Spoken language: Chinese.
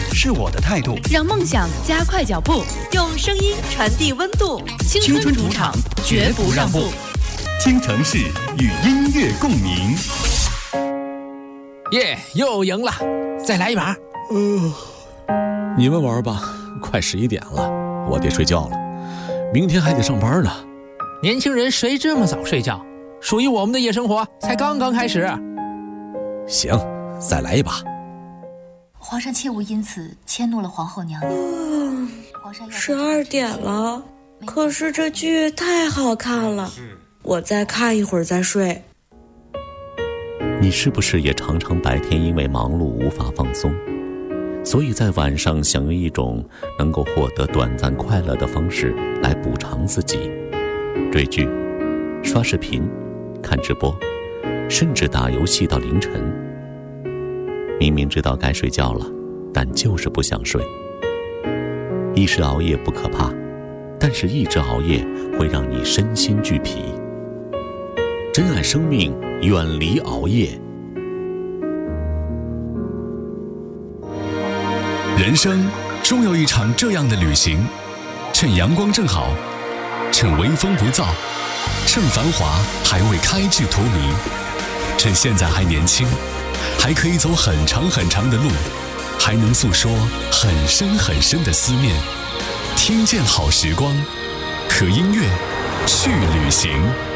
是我的态度。 让梦想加快脚步，用声音传递温度。青春主场，绝不让步。 京城市与音乐共鸣。 耶，又赢了，再来一把。 你们玩吧，快11点了，我得睡觉了，明天还得上班呢。 年轻人谁这么早睡觉？属于我们的夜生活才刚刚开始。 行，再来一把。 皇上切勿因此迁怒了皇后娘娘。 12点了，可是这剧太好看了，我再看一会儿再睡。 你是不是也常常白天因为忙碌无法放松，所以在晚上想用一种能够获得短暂快乐的方式来补偿自己？追剧、刷视频、看直播，甚至打游戏到凌晨。明明知道该睡觉了，但就是不想睡。一时熬夜不可怕，但是一直熬夜会让你身心俱疲。珍爱生命，远离熬夜。 人生终有一场这样的旅行，趁阳光正好，趁微风不燥，趁繁华还未开至荼蘼，趁现在还年轻，还可以走很长很长的路，还能诉说很深很深的思念。听见好时光，和音乐去旅行。